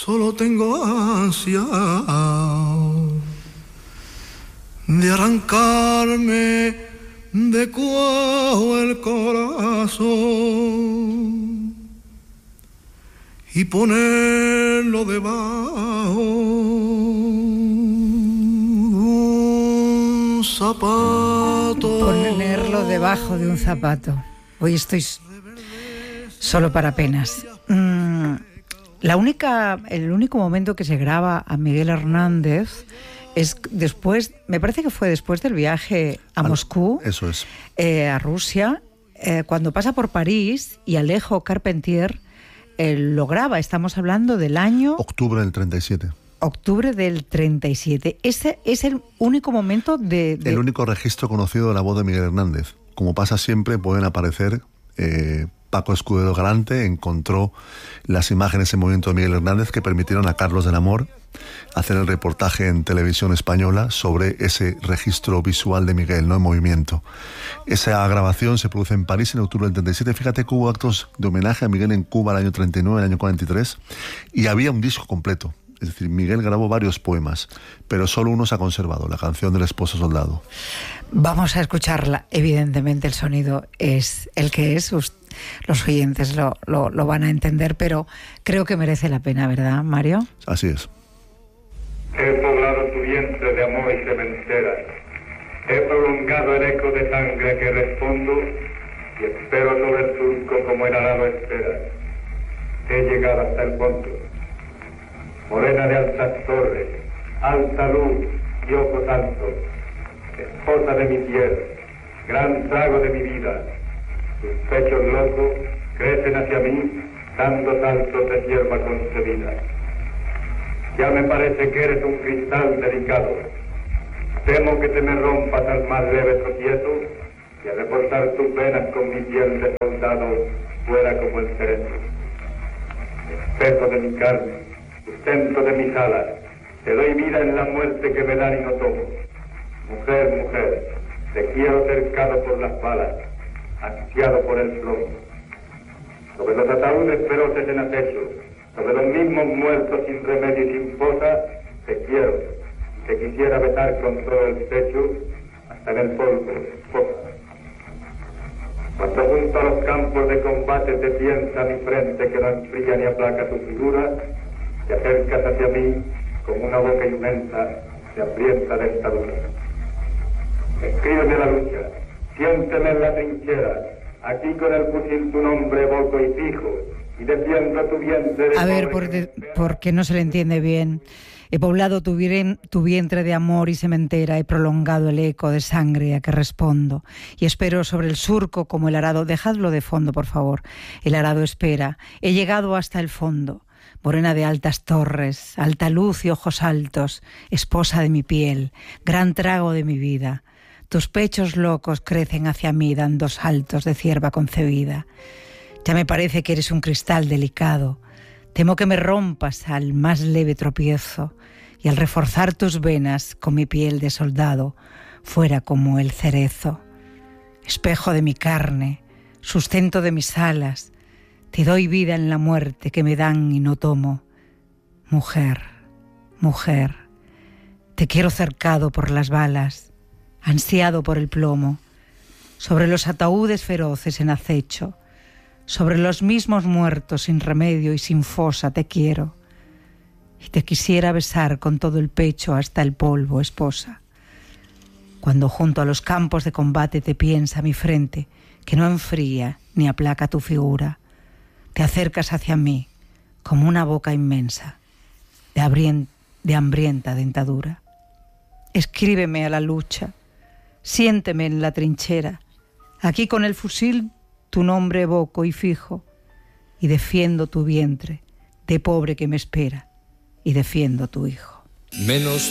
solo tengo ansia de arrancarme de cuajo el corazón y ponerlo debajo de un zapato. Ponerlo debajo de un zapato. Hoy estoy solo para penas. El único momento que se graba a Miguel Hernández es después, me parece que fue después del viaje a Moscú, eso es, a Rusia, cuando pasa por París y Alejo Carpentier lo graba. Estamos hablando del año... Octubre del 37. Octubre del 37. Ese es el único momento El único registro conocido de la voz de Miguel Hernández. Como pasa siempre, pueden aparecer... Paco Escudero Galante encontró las imágenes en movimiento de Miguel Hernández que permitieron a Carlos del Amor hacer el reportaje en televisión española sobre ese registro visual de Miguel, ¿no?, en movimiento. Esa grabación se produce en París en octubre del 37. Fíjate que hubo actos de homenaje a Miguel en Cuba el año 39, el año 43, y había un disco completo. Es decir, Miguel grabó varios poemas, pero solo uno se ha conservado, la canción del esposo soldado. Vamos a escucharla. Evidentemente el sonido es el que es. Los oyentes lo van a entender, pero creo que merece la pena, ¿verdad, Mario? Así es. He poblado tu vientre de amor y sementera. He prolongado el eco de sangre a que respondo y espero sobre el surco como el arado espera. He llegado hasta el fondo. Morena de altas torres, alta luz y ojos altos, esposa de mi piel, gran trago de mi vida. Tus pechos locos crecen hacia mí, dando saltos de hierba concebida. Ya me parece que eres un cristal delicado. Temo que te me rompas al más leve tropiezo y al reforzar tus venas con mi piel de soldado fuera como el cerezo. Espejo de mi carne, sustento de mis alas, te doy vida en la muerte que me dan y no tomo. Mujer, mujer, te quiero cercado por las balas, ansiado por el plomo. Sobre los ataúdes feroces en acecho, sobre los mismos muertos sin remedio y sin fosa, te quiero, te quisiera besar con todo el pecho, hasta en el polvo, esposa. Cuando junto a los campos de combate te piensa mi frente que no enfría ni aplaca tu figura, te acercas hacia mí con una boca inmensa de hambrienta dentadura. Escríbeme la lucha, siénteme en la trinchera, aquí con el fusil tu nombre evoco y fijo, y defiendo tu vientre de... A ver, porque no se le entiende bien. He poblado tu vientre de amor y sementera, he prolongado el eco de sangre a que respondo, y espero sobre el surco como el arado. Dejadlo de fondo, por favor. El arado espera. He llegado hasta el fondo. Morena de altas torres, alta luz y ojos altos, esposa de mi piel, gran trago de mi vida. Tus pechos locos crecen hacia mí dando saltos de cierva concebida. Ya me parece que eres un cristal delicado. Temo que me rompas al más leve tropiezo y al reforzar tus venas con mi piel de soldado fuera como el cerezo. Espejo de mi carne, sustento de mis alas, te doy vida en la muerte que me dan y no tomo. Mujer, mujer, te quiero cercado por las balas, ansiado por el plomo, sobre los ataúdes feroces en acecho, sobre los mismos muertos sin remedio y sin fosa te quiero, y te quisiera besar con todo el pecho hasta el polvo, esposa. Cuando junto a los campos de combate te piensa mi frente, que no enfría ni aplaca tu figura, te acercas hacia mí como una boca inmensa de hambrienta dentadura. Escríbeme a la lucha, siénteme en la trinchera, aquí con el fusil tu nombre evoco y fijo, y defiendo tu vientre de pobre que me espera, y defiendo tu hijo. Menos